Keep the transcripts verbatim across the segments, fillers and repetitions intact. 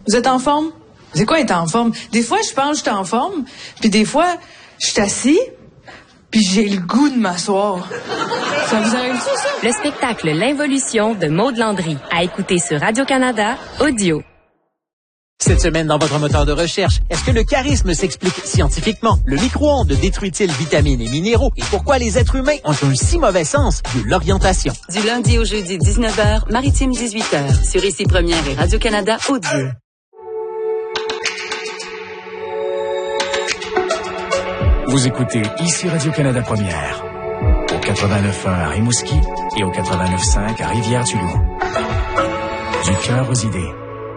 Vous êtes en forme? C'est quoi être en forme? Des fois, je pense que je suis en forme, puis des fois, je suis assis, puis j'ai le goût de m'asseoir. Ça vous arrive-tu, ça? Le spectacle L'Involution de Maude Landry, à écouter sur Radio-Canada Audio. Cette semaine, dans votre moteur de recherche, est-ce que le charisme s'explique scientifiquement? Le micro-ondes détruit-il vitamines et minéraux? Et pourquoi les êtres humains ont un si mauvais sens de l'orientation? Du lundi au jeudi, dix-neuf heures, Maritime dix-huit heures, sur Ici Première et Radio-Canada Audio. Vous écoutez Ici Radio-Canada Première, au quatre-vingt-neuf un à Rimouski et au quatre-vingt-neuf cinq à Rivière-du-Loup. Du cœur aux idées.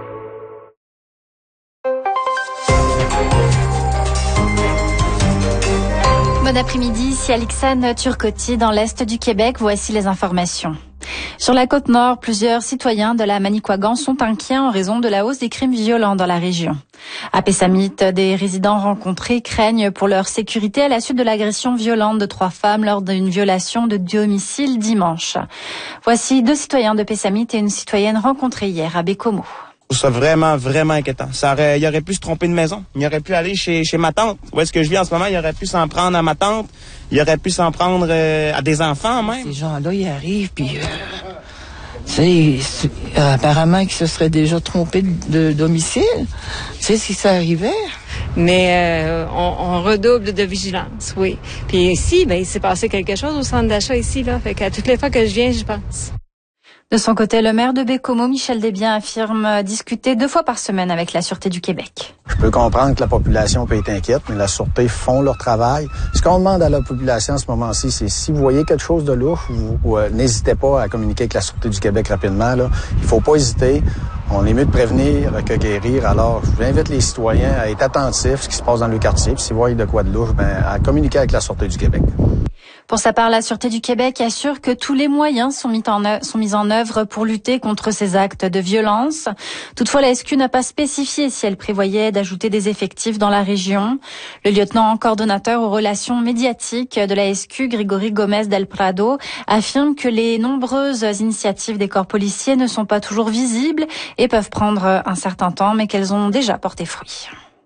Bon après-midi, ici Alexandre Turcotti dans l'Est du Québec. Voici les informations. Sur la côte nord, plusieurs citoyens de la Manicouagan sont inquiets en raison de la hausse des crimes violents dans la région. À Pessamit, des résidents rencontrés craignent pour leur sécurité à la suite de l'agression violente de trois femmes lors d'une violation de domicile dimanche. Voici deux citoyens de Pessamit et une citoyenne rencontrés hier à Bécomo. Je trouve ça vraiment, vraiment inquiétant. Ça aurait, il aurait pu se tromper de maison. Il aurait pu aller chez, chez ma tante. Où est-ce que je vis en ce moment? Il aurait pu s'en prendre à ma tante. Il aurait pu s'en prendre euh, à des enfants même. Ces gens-là, ils arrivent, puis... Euh, tu sais, euh, apparemment qu'ils se seraient déjà trompés de, de domicile. Tu sais, si ça arrivait... Mais euh, on, on redouble de vigilance, oui. Puis ici, ben, il s'est passé quelque chose au centre d'achat ici, là. Fait qu'à toutes les fois que je viens, je pense... De son côté, le maire de Bécomo, Michel Desbiens, affirme discuter deux fois par semaine avec la Sûreté du Québec. Je peux comprendre que la population peut être inquiète, mais la Sûreté font leur travail. Ce qu'on demande à la population en ce moment-ci, c'est si vous voyez quelque chose de louche, vous, vous, euh, n'hésitez pas à communiquer avec la Sûreté du Québec rapidement. Là. Il faut pas hésiter. On est mieux de prévenir que guérir. Alors, je vous invite les citoyens à être attentifs à ce qui se passe dans le quartier. Puis s'ils voient de quoi de louche, ben, à communiquer avec la Sûreté du Québec. Pour sa part, la Sûreté du Québec assure que tous les moyens sont mis en œuvre, sont mis en œuvre pour lutter contre ces actes de violence. Toutefois, la S Q n'a pas spécifié si elle prévoyait d'ajouter des effectifs dans la région. Le lieutenant coordonnateur aux relations médiatiques de la S Q, Grégory Gomez del Prado, affirme que les nombreuses initiatives des corps policiers ne sont pas toujours visibles et peuvent prendre un certain temps, mais qu'elles ont déjà porté fruit.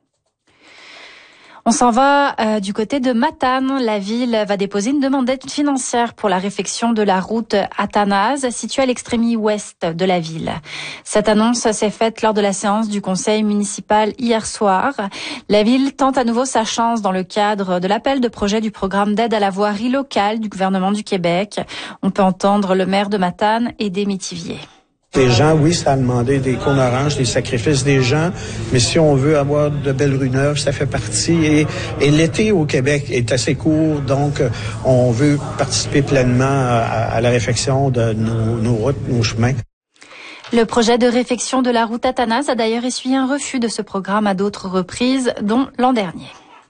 On s'en va euh, du côté de Matane. La ville va déposer une demande d'aide financière pour la réfection de la route Athanase, située à l'extrémie ouest de la ville. Cette annonce s'est faite lors de la séance du conseil municipal hier soir. La ville tente à nouveau sa chance dans le cadre de l'appel de projet du programme d'aide à la voirie locale du gouvernement du Québec. On peut entendre le maire de Matane, Aidé Métivier. Les gens, oui, ça a demandé des cônes oranges, des sacrifices des gens, mais si on veut avoir de belles rues neuves, ça fait partie. Et, et l'été au Québec est assez court, donc on veut participer pleinement à, à la réfection de nos, nos routes, nos chemins. Le projet de réfection de la route Athanase a d'ailleurs essuyé un refus de ce programme à d'autres reprises, dont l'an dernier.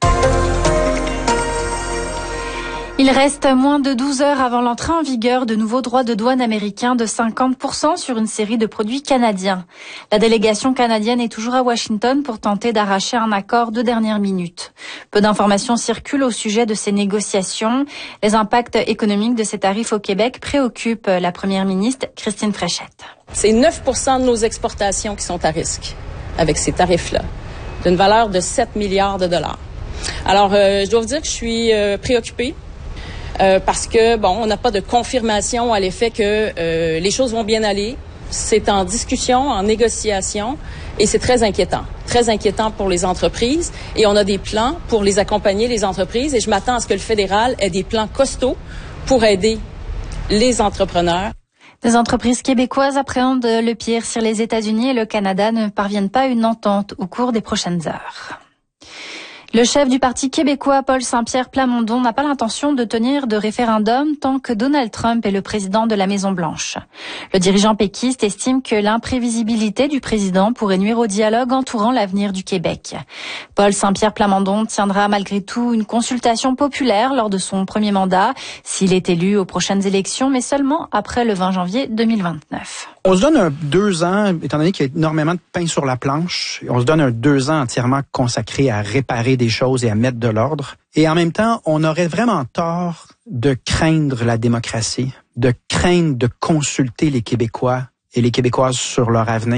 Il reste moins de douze heures avant l'entrée en vigueur de nouveaux droits de douane américains de cinquante pour cent sur une série de produits canadiens. La délégation canadienne est toujours à Washington pour tenter d'arracher un accord de dernière minute. Peu d'informations circulent au sujet de ces négociations. Les impacts économiques de ces tarifs au Québec préoccupent la première ministre Christine Fréchette. C'est neuf pour cent de nos exportations qui sont à risque avec ces tarifs-là, d'une valeur de sept milliards de dollars. Alors, euh, je dois vous dire que je suis euh, préoccupée. Euh, parce que, bon, on n'a pas de confirmation à l'effet que euh, les choses vont bien aller. C'est en discussion, en négociation, et c'est très inquiétant. Très inquiétant pour les entreprises. Et on a des plans pour les accompagner, les entreprises, et je m'attends à ce que le fédéral ait des plans costauds pour aider les entrepreneurs. Des entreprises québécoises appréhendent le pire si les États-Unis et le Canada ne parviennent pas à une entente au cours des prochaines heures. Le chef du Parti québécois, Paul Saint-Pierre Plamondon, n'a pas l'intention de tenir de référendum tant que Donald Trump est le président de la Maison-Blanche. Le dirigeant péquiste estime que l'imprévisibilité du président pourrait nuire au dialogue entourant l'avenir du Québec. Paul Saint-Pierre Plamondon tiendra malgré tout une consultation populaire lors de son premier mandat, s'il est élu aux prochaines élections, mais seulement après le vingt janvier deux mille vingt-neuf. On se donne un deux ans, étant donné qu'il y a énormément de pain sur la planche, on se donne un deux ans entièrement consacré à réparer des choses et à mettre de l'ordre. Et en même temps, on aurait vraiment tort de craindre la démocratie, de craindre de consulter les Québécois et les Québécoises sur leur avenir.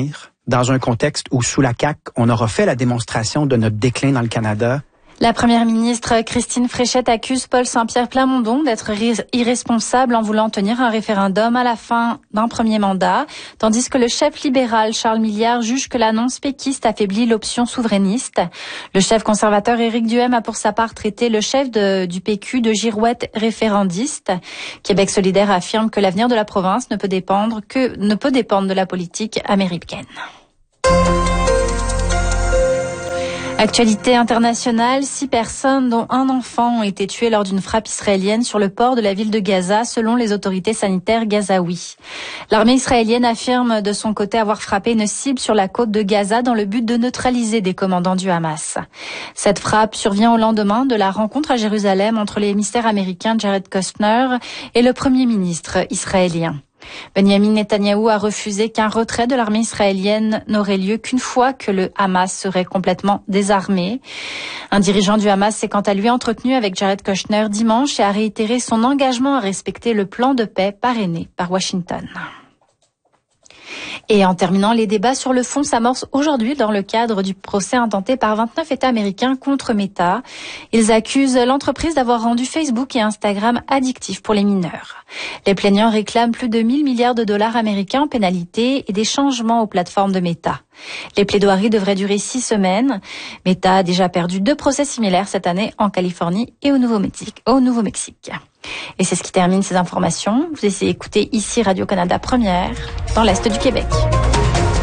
dans un contexte où, sous la C A Q, on aura fait la démonstration de notre déclin dans le Canada. La première ministre Christine Fréchette accuse Paul Saint-Pierre Plamondon d'être irresponsable en voulant tenir un référendum à la fin d'un premier mandat, tandis que le chef libéral Charles Milliard juge que l'annonce péquiste affaiblit l'option souverainiste. Le chef conservateur Éric Duhaime a pour sa part traité le chef de, du P Q de girouette référendiste. Québec solidaire affirme que l'avenir de la province ne peut dépendre que ne peut dépendre de la politique américaine. Actualité internationale, six personnes dont un enfant ont été tuées lors d'une frappe israélienne sur le port de la ville de Gaza selon les autorités sanitaires gazaouis. L'armée israélienne affirme de son côté avoir frappé une cible sur la côte de Gaza dans le but de neutraliser des commandants du Hamas. Cette frappe survient au lendemain de la rencontre à Jérusalem entre l'émissaire américain Jared Kushner et le premier ministre israélien. Benjamin Netanyahou a refusé qu'un retrait de l'armée israélienne n'aurait lieu qu'une fois que le Hamas serait complètement désarmé. Un dirigeant du Hamas s'est quant à lui entretenu avec Jared Kushner dimanche et a réitéré son engagement à respecter le plan de paix parrainé par Washington. Et en terminant, les débats sur le fond s'amorcent aujourd'hui dans le cadre du procès intenté par vingt-neuf États américains contre Meta. Ils accusent l'entreprise d'avoir rendu Facebook et Instagram addictifs pour les mineurs. Les plaignants réclament plus de mille milliards de dollars américains en pénalités et des changements aux plateformes de Meta. Les plaidoiries devraient durer six semaines. Meta a déjà perdu deux procès similaires cette année en Californie et au Nouveau-Mexique. Au Nouveau-Mexique. Et c'est ce qui termine ces informations. Vous essayez d'écouter ici Radio-Canada Première, dans l'Est du Québec.